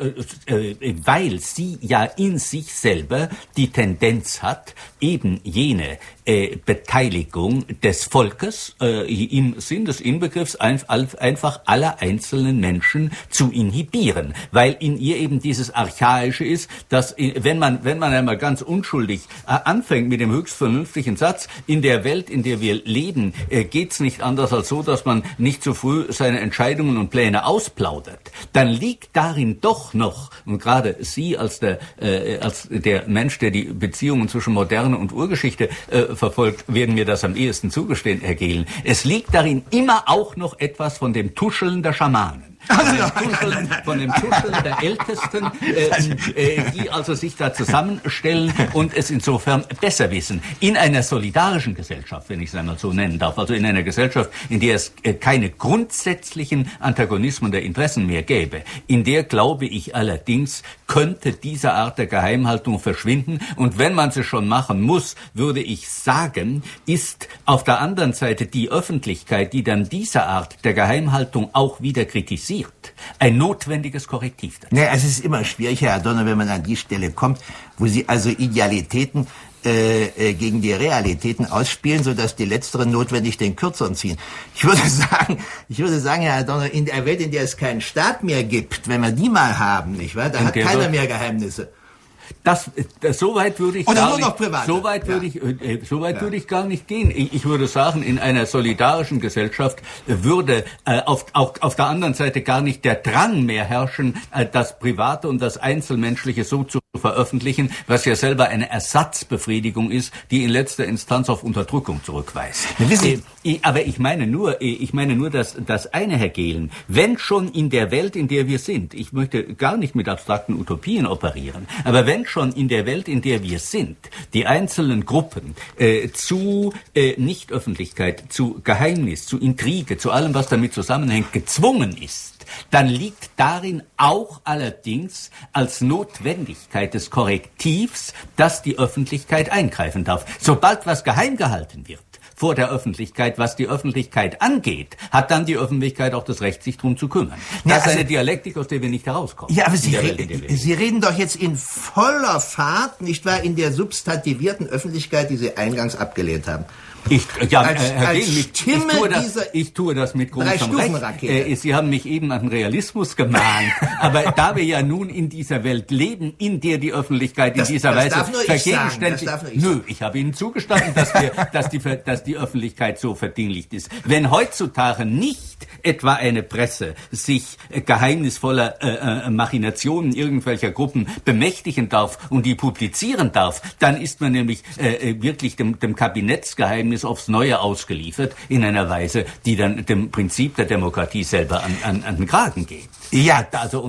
weil sie ja in sich selber die Tendenz hat, eben jene Beteiligung des Volkes im Sinn des Inbegriffs einfach aller einzelnen Menschen zu inhibieren, weil in ihr eben dieses Archaische ist, dass wenn man einmal ganz unschuldig anfängt mit dem höchst vernünftigen Satz, in der Welt, in der wir leben, geht's nicht anders als so, dass man nicht zu früh seine Entscheidungen und Pläne ausplaudert, dann liegt darin doch noch, und gerade Sie als der Mensch, der die Beziehungen zwischen Moderne und Urgeschichte verfolgt, werden mir das am ehesten zugestehen, Herr Gehlen. Es liegt darin immer auch noch etwas von dem Tuscheln der Schamanen. Von dem Tuscheln der Ältesten, die also sich da zusammenstellen und es insofern besser wissen. In einer solidarischen Gesellschaft, wenn ich es einmal so nennen darf, also in einer Gesellschaft, in der es keine grundsätzlichen Antagonismen der Interessen mehr gäbe, in der, glaube ich allerdings, könnte diese Art der Geheimhaltung verschwinden. Und wenn man sie schon machen muss, würde ich sagen, ist auf der anderen Seite die Öffentlichkeit, die dann diese Art der Geheimhaltung auch wieder kritisiert, ein notwendiges Korrektiv dazu. Ja, es ist immer schwierig, Herr Donner, wenn man an die Stelle kommt, wo Sie also Idealitäten gegen die Realitäten ausspielen, sodass die letzteren notwendig den Kürzeren ziehen. Ich würde sagen, Herr Donner, in der Welt, in der es keinen Staat mehr gibt, wenn wir die mal haben, nicht wahr? Da hat keiner mehr Geheimnisse. So weit würde ich würde ich gar nicht gehen. Ich würde sagen, in einer solidarischen Gesellschaft würde auf der anderen Seite gar nicht der Drang mehr herrschen, das Private und das Einzelmenschliche so zu veröffentlichen, was ja selber eine Ersatzbefriedigung ist, die in letzter Instanz auf Unterdrückung zurückweist. Aber ich meine nur, das eine, Herr Gehlen, wenn schon in der Welt, in der wir sind, ich möchte gar nicht mit abstrakten Utopien operieren, aber wenn schon in der Welt, in der wir sind, die einzelnen Gruppen zu Nichtöffentlichkeit, zu Geheimnis, zu Intrige, zu allem, was damit zusammenhängt, gezwungen ist, dann liegt darin auch allerdings als Notwendigkeit des Korrektivs, dass die Öffentlichkeit eingreifen darf. Sobald was geheim gehalten wird vor der Öffentlichkeit, was die Öffentlichkeit angeht, hat dann die Öffentlichkeit auch das Recht, sich drum zu kümmern. Das ist eine Dialektik, aus der wir nicht herauskommen. Ja, aber Sie reden doch jetzt in voller Fahrt, nicht wahr, in der substantivierten Öffentlichkeit, die Sie eingangs abgelehnt haben. Herr Gehlen, ich tue das mit großem Recht. Sie haben mich eben an den Realismus gemahnt. Aber da wir ja nun in dieser Welt leben, in der die Öffentlichkeit in dieser Weise vergegenständigt... Ich habe Ihnen zugestanden, dass die Öffentlichkeit so verdinglicht ist. Wenn heutzutage nicht etwa eine Presse sich geheimnisvoller Machinationen irgendwelcher Gruppen bemächtigen darf und die publizieren darf, dann ist man nämlich wirklich dem Kabinettsgeheimnis aufs Neue ausgeliefert, in einer Weise, die dann dem Prinzip der Demokratie selber an den Kragen geht. Ja,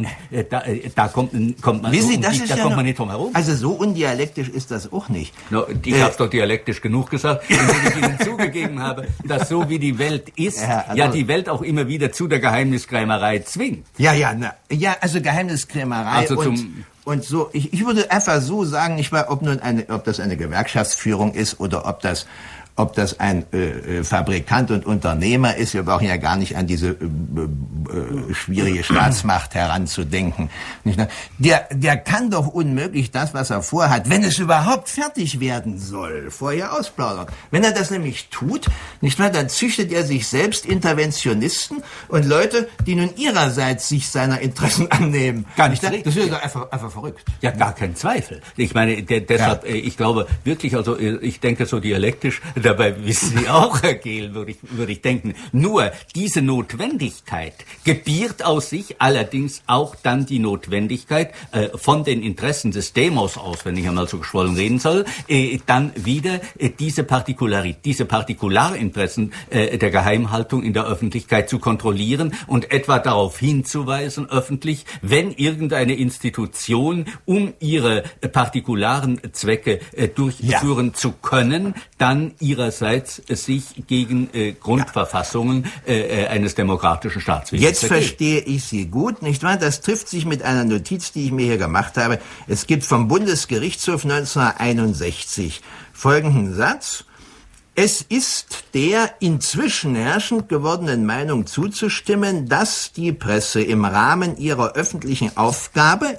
da kommt man nicht drum herum. Also so undialektisch ist das auch nicht. No, ich habe es doch dialektisch genug gesagt, indem ich Ihnen zugegeben habe, dass so wie die Welt ist, die Welt auch immer wieder zu der Geheimniskrämerei zwingt. Also Geheimniskrämerei und so. Ich würde einfach so sagen, nicht wahr, ob das eine Gewerkschaftsführung ist oder ob das ein Fabrikant und Unternehmer ist. Wir brauchen ja gar nicht an diese schwierige Staatsmacht heranzudenken. Der kann doch unmöglich das, was er vorhat, wenn es überhaupt fertig werden soll, vorher ausplaudern. Wenn er das nämlich tut, nicht wahr, dann züchtet er sich selbst Interventionisten und Leute, die nun ihrerseits sich seiner Interessen annehmen. Gar nicht richtig. Das ist doch einfach verrückt. Ja, gar kein Zweifel. Ich meine, deshalb, ich glaube wirklich, also ich denke so dialektisch, dabei wissen Sie auch, Herr Gehlen, würde ich denken. Nur diese Notwendigkeit gebiert aus sich allerdings auch dann die Notwendigkeit von den Interessen des Demos aus, wenn ich einmal so geschwollen reden soll, dann wieder diese Partikularinteressen der Geheimhaltung in der Öffentlichkeit zu kontrollieren und etwa darauf hinzuweisen öffentlich, wenn irgendeine Institution, um ihre partikularen Zwecke durchführen zu können, dann ihrerseits sich gegen Grundverfassungen eines demokratischen Staatswesens Jetzt verstehe ich Sie gut, nicht wahr? Das trifft sich mit einer Notiz, die ich mir hier gemacht habe. Es gibt vom Bundesgerichtshof 1961 folgenden Satz: Es ist der inzwischen herrschend gewordenen Meinung zuzustimmen, dass die Presse im Rahmen ihrer öffentlichen Aufgabe,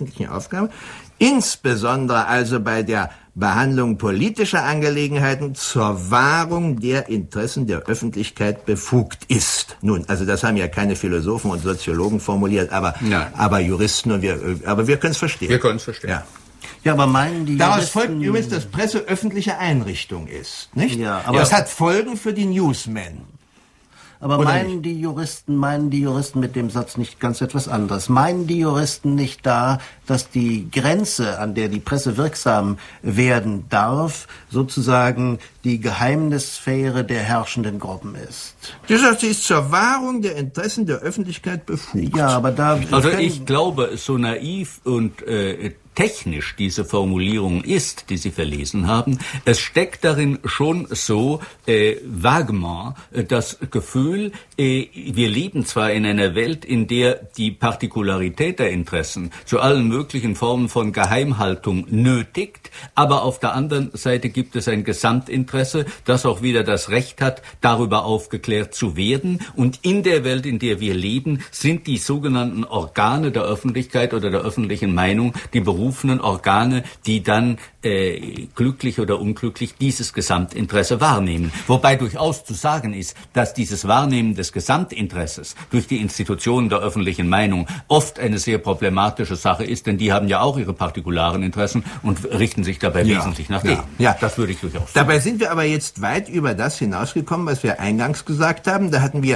insbesondere also bei der Behandlung politischer Angelegenheiten zur Wahrung der Interessen der Öffentlichkeit befugt ist. Nun, also das haben ja keine Philosophen und Soziologen formuliert, aber Juristen, aber wir können es verstehen. Wir können es verstehen. Ja, aber meinen die Daraus folgt übrigens, dass Presse öffentliche Einrichtung ist, nicht? Ja, aber das hat Folgen für die Newsmen. Aber meinen die Juristen mit dem Satz nicht ganz etwas anderes? Meinen die Juristen nicht da, dass die Grenze, an der die Presse wirksam werden darf, sozusagen die Geheimnissphäre der herrschenden Gruppen ist? Das heißt, sie ist zur Wahrung der Interessen der Öffentlichkeit befugt. Ja, aber da... Also ich glaube, so naiv und technisch diese Formulierung ist, die Sie verlesen haben, es steckt darin schon so vagement das Gefühl, wir leben zwar in einer Welt, in der die Partikularität der Interessen zu allen möglichen Formen von Geheimhaltung nötigt, aber auf der anderen Seite gibt es ein Gesamtinteresse, das auch wieder das Recht hat, darüber aufgeklärt zu werden. Und in der Welt, in der wir leben, sind die sogenannten Organe der Öffentlichkeit oder der öffentlichen Meinung die berufenen Organe, die dann glücklich oder unglücklich dieses Gesamtinteresse wahrnehmen. Wobei durchaus zu sagen ist, dass dieses Wahrnehmen des Gesamtinteresses durch die Institutionen der öffentlichen Meinung oft eine sehr problematische Sache ist, denn die haben ja auch ihre partikularen Interessen und richten sich dabei wesentlich nach denen. Ja, das würde ich durchaus sagen. Dabei sind wir aber jetzt weit über das hinausgekommen, was wir eingangs gesagt haben. Da hatten wir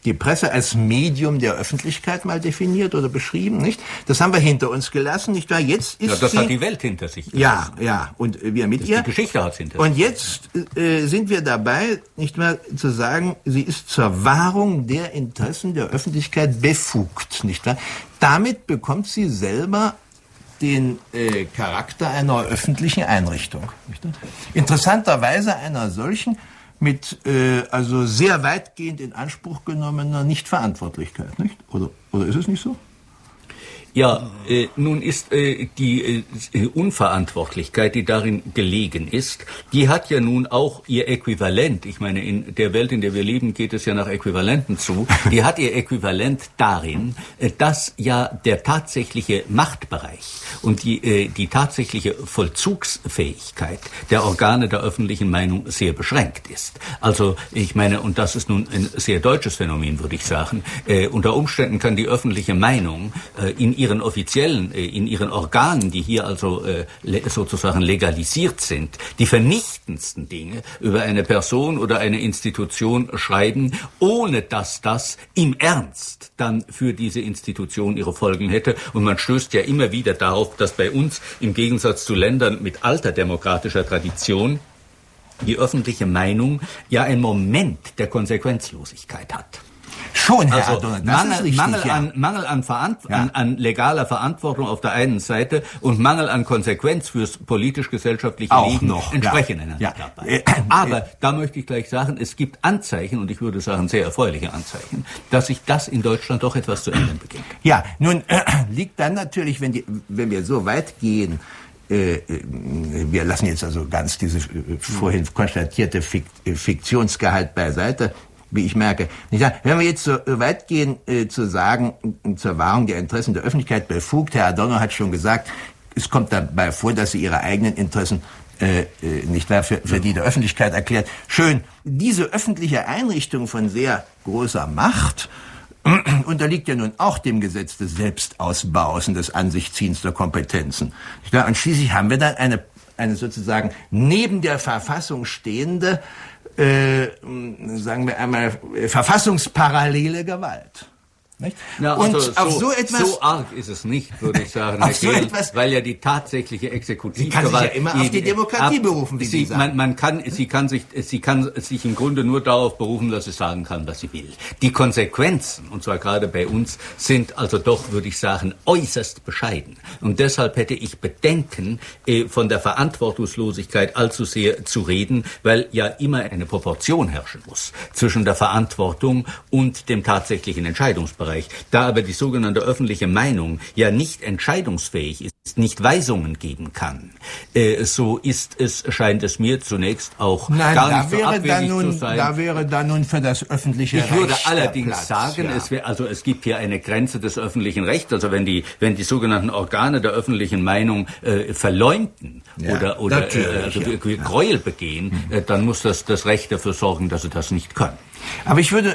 die Presse als Medium der Öffentlichkeit mal definiert oder beschrieben, nicht? Das haben wir hinter uns gelassen, nicht wahr? Jetzt ist das hat die Welt hinter sich gelassen. Ja, und wir mit ihr. Die Geschichte hat es hinter sich. Und sich. jetzt sind wir dabei, nicht wahr, zu sagen, sie ist zur Wahrung der Interessen der Öffentlichkeit befugt, nicht wahr? Damit bekommt sie selber den Charakter einer öffentlichen Einrichtung, nicht wahr? Interessanterweise einer solchen, mit also sehr weitgehend in Anspruch genommener Nichtverantwortlichkeit, nicht? Oder ist es nicht so? Ja, nun ist die Unverantwortlichkeit, die darin gelegen ist, die hat ja nun auch ihr Äquivalent. Ich meine, in der Welt, in der wir leben, geht es ja nach Äquivalenten zu. Die hat ihr Äquivalent darin, dass ja der tatsächliche Machtbereich und die tatsächliche Vollzugsfähigkeit der Organe der öffentlichen Meinung sehr beschränkt ist. Also, ich meine, und das ist nun ein sehr deutsches Phänomen, würde ich sagen, unter Umständen kann die öffentliche Meinung in ihren Organen, die hier also sozusagen legalisiert sind, die vernichtendsten Dinge über eine Person oder eine Institution schreiben, ohne dass das im Ernst dann für diese Institution ihre Folgen hätte. Und man stößt ja immer wieder darauf, dass bei uns im Gegensatz zu Ländern mit alter demokratischer Tradition die öffentliche Meinung ja einen Moment der Konsequenzlosigkeit hat. Schon, Herr Also Adorno, das ist richtig, Mangel an legaler Verantwortung auf der einen Seite und Mangel an Konsequenz fürs politisch-gesellschaftliche Leben entsprechen einander dabei. Aber da möchte ich gleich sagen, es gibt Anzeichen, und ich würde sagen sehr erfreuliche Anzeichen, dass sich das in Deutschland doch etwas zu ändern beginnt. Ja, nun liegt dann natürlich, wenn wir so weit gehen, wir lassen jetzt also ganz diese vorhin konstatierte Fiktionsgehalt beiseite, wie ich merke. Wenn wir jetzt so weit gehen, zu sagen, zur Wahrung der Interessen der Öffentlichkeit befugt, Herr Adorno hat schon gesagt, es kommt dabei vor, dass sie ihre eigenen Interessen nicht wahr, für die der Öffentlichkeit erklärt. Schön, diese öffentliche Einrichtung von sehr großer Macht unterliegt ja nun auch dem Gesetz des Selbstausbaus und des Ansichziehens der Kompetenzen. Und schließlich haben wir dann eine sozusagen neben der Verfassung stehende, sagen wir einmal, verfassungsparallele Gewalt. Nicht? Ja, und also auf so etwas, so arg ist es nicht, würde ich sagen, auf so etwas, weil ja die tatsächliche Exekutivgewalt, Sie kann sich ja immer auf die Demokratie berufen, wie Sie sagen. Sie kann sich im Grunde nur darauf berufen, dass sie sagen kann, was sie will. Die Konsequenzen, und zwar gerade bei uns, sind also doch, würde ich sagen, äußerst bescheiden. Und deshalb hätte ich Bedenken, von der Verantwortungslosigkeit allzu sehr zu reden, weil ja immer eine Proportion herrschen muss zwischen der Verantwortung und dem tatsächlichen Entscheidungsbereich. Da aber die sogenannte öffentliche Meinung ja nicht entscheidungsfähig ist, nicht Weisungen geben kann, so scheint es mir zunächst auch gar nicht so abwegig zu sein. Da wäre dann nun für das öffentliche Recht. Ich würde allerdings sagen, es gibt hier eine Grenze des öffentlichen Rechts. Also wenn die sogenannten Organe der öffentlichen Meinung verleumden oder Gräuel begehen, dann muss das Recht dafür sorgen, dass sie das nicht können. Aber ich würde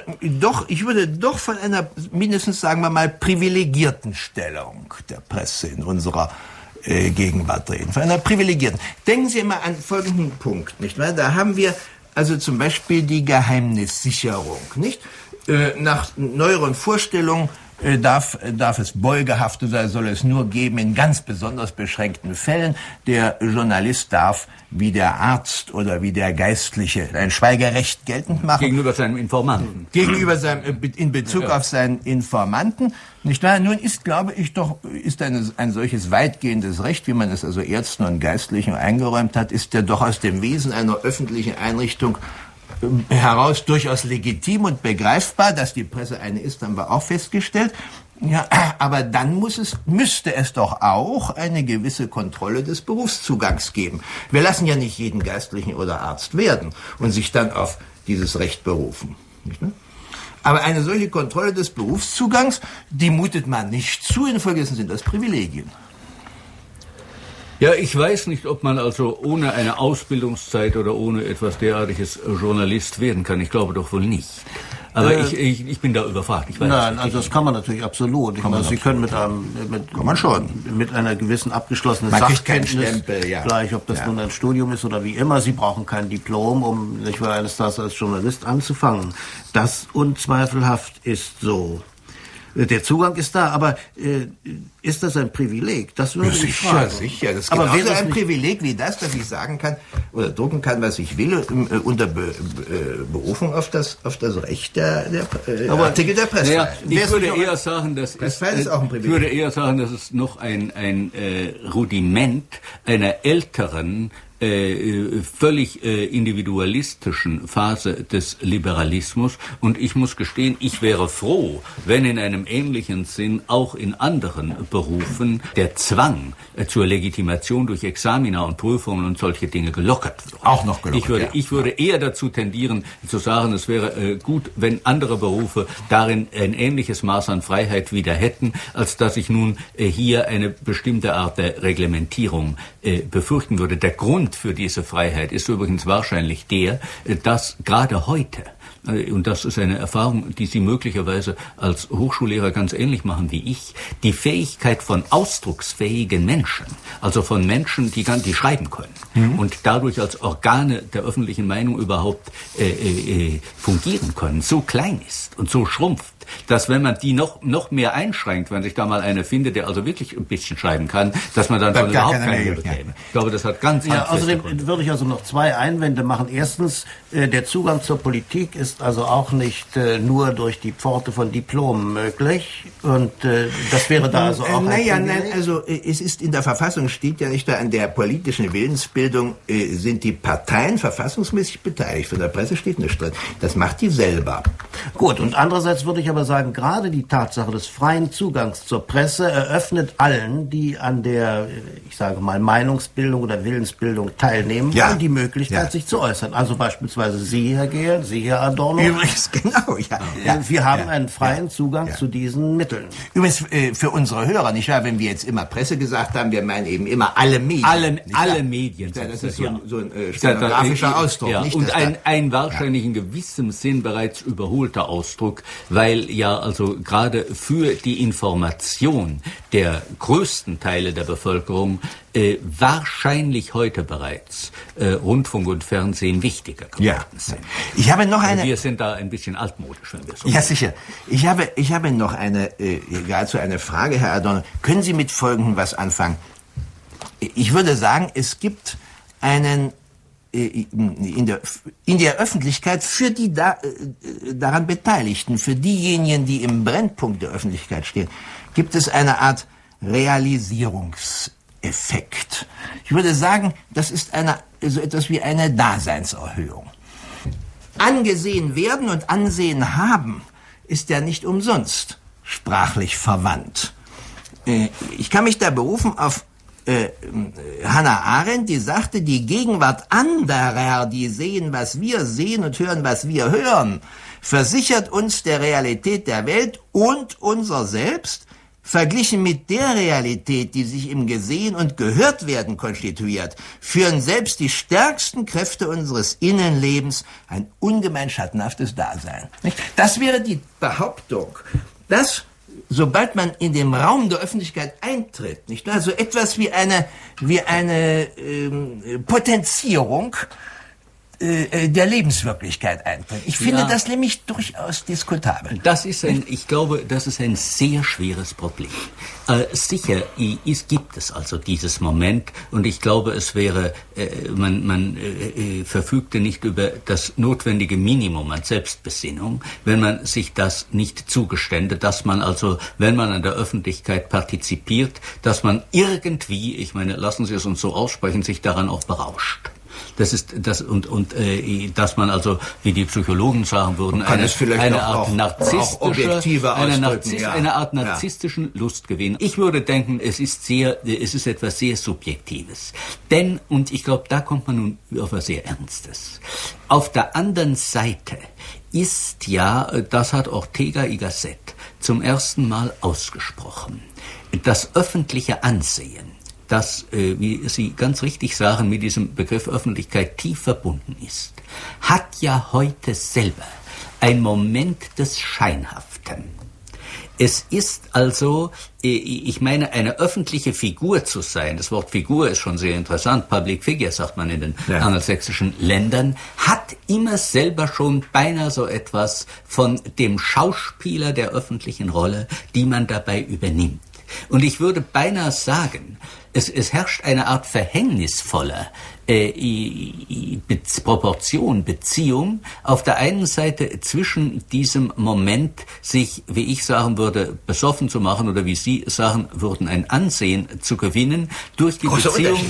doch von einer mindestens, sagen wir mal, privilegierten Stellung der Presse in unserer Gegenwart reden. Von einer privilegierten. Denken Sie mal an folgenden Punkt, nicht wahr? Da haben wir also zum Beispiel die Geheimnissicherung, nicht? Nach neueren Vorstellungen darf es Beugehafte sein, soll es nur geben in ganz besonders beschränkten Fällen. Der Journalist darf wie der Arzt oder wie der Geistliche ein Schweigerecht geltend machen. Gegenüber seinem Informanten. In Bezug auf seinen Informanten. Nicht wahr? Nun ist, glaube ich, ist ein solches weitgehendes Recht, wie man es also Ärzten und Geistlichen eingeräumt hat, ist ja doch aus dem Wesen einer öffentlichen Einrichtung heraus durchaus legitim und begreifbar. Dass die Presse eine ist, haben wir auch festgestellt. Ja, aber dann müsste es doch auch eine gewisse Kontrolle des Berufszugangs geben. Wir lassen ja nicht jeden Geistlichen oder Arzt werden und sich dann auf dieses Recht berufen. Nicht wahr? Aber eine solche Kontrolle des Berufszugangs, die mutet man nicht zu. Infolgedessen sind das Privilegien. Ja, ich weiß nicht, ob man also ohne eine Ausbildungszeit oder ohne etwas derartiges Journalist werden kann. Ich glaube doch wohl nicht. Aber ich bin da überfragt. Ich weiß Nein, nicht. also das kann man natürlich absolut. Ich meine, Sie können mit einer gewissen abgeschlossenen Sachkenntnis, gleich ob das nun ein Studium ist oder wie immer, Sie brauchen kein Diplom, um nicht mal eines Tages als Journalist anzufangen. Das unzweifelhaft ist so. Der Zugang ist da, aber ist das ein Privileg? Das würde ich fragen. Sicher. Das ist aber genauso ein Privileg wie das, dass ich sagen kann oder drucken kann, was ich will, unter Berufung auf das Recht der Artikel der Pressefreiheit. Naja, ich würde eher sagen, dass es noch ein Rudiment einer älteren völlig individualistischen Phase des Liberalismus, und ich muss gestehen, ich wäre froh, wenn in einem ähnlichen Sinn auch in anderen Berufen der Zwang zur Legitimation durch Examina und Prüfungen und solche Dinge gelockert wird. Auch noch gelockert. Ich würde eher dazu tendieren, zu sagen, es wäre gut, wenn andere Berufe darin ein ähnliches Maß an Freiheit wieder hätten, als dass ich nun hier eine bestimmte Art der Reglementierung befürchten würde. Der Grund für diese Freiheit ist übrigens wahrscheinlich der, dass gerade heute, und das ist eine Erfahrung, die Sie möglicherweise als Hochschullehrer ganz ähnlich machen wie ich, die Fähigkeit von ausdrucksfähigen Menschen, also von Menschen, die schreiben können und dadurch als Organe der öffentlichen Meinung überhaupt fungieren können, so klein ist und so schrumpft, dass wenn man die noch mehr einschränkt, wenn sich da mal einer findet, der also wirklich ein bisschen schreiben kann, dass man dann von überhaupt keine bekäme. Ich glaube, das hat ganz außerdem würde ich also noch zwei Einwände machen. Erstens, der Zugang zur Politik ist also auch nicht nur durch die Pforte von Diplomen möglich, und das wäre da also auch also es ist in der Verfassung, steht ja nicht da, an der politischen Willensbildung sind die Parteien verfassungsmäßig beteiligt. Von der Presse steht nichts drin. Das macht die selber. Gut, und andererseits würde ich aber sagen, gerade die Tatsache des freien Zugangs zur Presse eröffnet allen, die an der, ich sage mal, Meinungsbildung oder Willensbildung teilnehmen, die Möglichkeit, sich zu äußern. Also beispielsweise Sie, Herr Gehlen, Sie, Herr Adorno. Übrigens, genau, Wir haben einen freien Zugang zu diesen Mitteln. Übrigens, für unsere Hörer, nicht wahr, wenn wir jetzt immer Presse gesagt haben, wir meinen eben immer alle Medien. Alle Medien. Das ist so ein stenografischer Ausdruck. Ja, nicht, und ein wahrscheinlich in gewissem Sinn bereits überholter Ausdruck, weil ja also gerade für die Information der größten Teile der Bevölkerung wahrscheinlich heute bereits Rundfunk und Fernsehen wichtiger geworden sind. Ich habe noch eine. Wir sind da ein bisschen altmodisch, wenn wir so. Ja, sicher. Ich habe noch geradezu eine Frage, Herr Adorno. Können Sie mit Folgendem was anfangen? Ich würde sagen, es gibt einen in der Öffentlichkeit für die daran Beteiligten, für diejenigen, die im Brennpunkt der Öffentlichkeit stehen, gibt es eine Art Realisierungseffekt. Ich würde sagen, das ist so etwas wie eine Daseinserhöhung. Angesehen werden und Ansehen haben ist ja nicht umsonst sprachlich verwandt. Ich kann mich da berufen auf Hannah Arendt, die sagte, die Gegenwart anderer, die sehen, was wir sehen und hören, was wir hören, versichert uns der Realität der Welt und unser Selbst, verglichen mit der Realität, die sich im Gesehen und Gehörtwerden konstituiert, führen selbst die stärksten Kräfte unseres Innenlebens ein ungemein schattenhaftes Dasein. Das wäre die Behauptung, dass sobald man in den Raum der Öffentlichkeit eintritt, nicht wahr? So etwas wie eine Potenzierung der Lebenswirklichkeit eintritt. Ich finde das nämlich durchaus diskutabel. Ich glaube, das ist ein sehr schweres Problem. Sicher gibt es also dieses Moment, und ich glaube, es wäre, man verfügte nicht über das notwendige Minimum an Selbstbesinnung, wenn man sich das nicht zugestände, dass man also, wenn man an der Öffentlichkeit partizipiert, dass man irgendwie, ich meine, lassen Sie es uns so aussprechen, sich daran auch berauscht. Das ist das und dass man also, wie die Psychologen sagen würden, eine Art narzisstischen Lustgewinn. Ich würde denken, es ist etwas sehr Subjektives. Denn, und ich glaube, da kommt man nun auf was sehr Ernstes. Auf der anderen Seite ist ja, das hat Ortega y Gasset zum ersten Mal ausgesprochen, das öffentliche Ansehen das, wie Sie ganz richtig sagen, mit diesem Begriff Öffentlichkeit tief verbunden ist, hat ja heute selber ein Moment des Scheinhaften. Es ist also, ich meine, eine öffentliche Figur zu sein, das Wort Figur ist schon sehr interessant, Public Figure sagt man in den angelsächsischen Ländern, hat immer selber schon beinahe so etwas von dem Schauspieler der öffentlichen Rolle, die man dabei übernimmt. Und ich würde beinahe sagen, es herrscht eine Art verhängnisvoller Beziehung auf der einen Seite zwischen diesem Moment, sich, wie ich sagen würde, besoffen zu machen oder wie Sie sagen würden, ein Ansehen zu gewinnen, durch die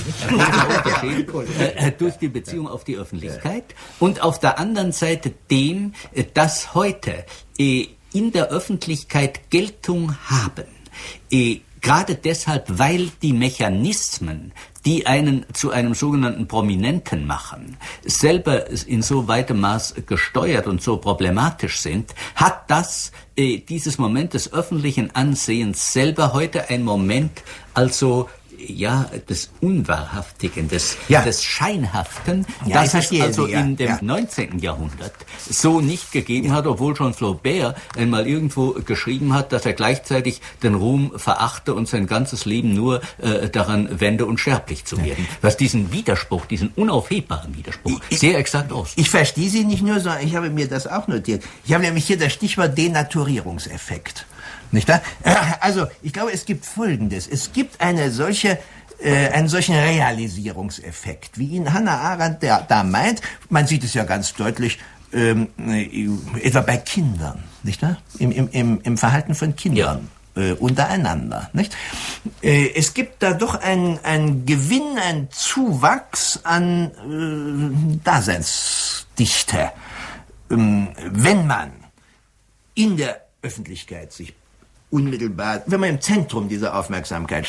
durch die Beziehung auf die Öffentlichkeit und auf der anderen Seite dem, dass heute in der Öffentlichkeit Geltung haben. Gerade deshalb, weil die Mechanismen, die einen zu einem sogenannten Prominenten machen, selber in so weitem Maß gesteuert und so problematisch sind, hat das, dieses Moment des öffentlichen Ansehens selber heute ein Moment, also des Unwahrhaftigen, des Scheinhaften, das es also in dem 19. Jahrhundert so nicht gegeben hat, obwohl schon Flaubert einmal irgendwo geschrieben hat, dass er gleichzeitig den Ruhm verachte und sein ganzes Leben nur daran wende, unsterblich zu werden. Was diesen Widerspruch, diesen unaufhebbaren Widerspruch, sehr exakt aus. Ich verstehe Sie nicht nur, sondern ich habe mir das auch notiert. Ich habe nämlich hier das Stichwort Denaturierungseffekt. Nicht wahr? Also, ich glaube, es gibt Folgendes. Es gibt einen solchen Realisierungseffekt, wie ihn Hannah Arendt da meint. Man sieht es ja ganz deutlich, etwa bei Kindern, nicht wahr? Im Verhalten von Kindern. Untereinander, nicht? Es gibt da doch einen Gewinn, einen Zuwachs an Daseinsdichte. Wenn man in der Öffentlichkeit sich unmittelbar, wenn man im Zentrum dieser Aufmerksamkeit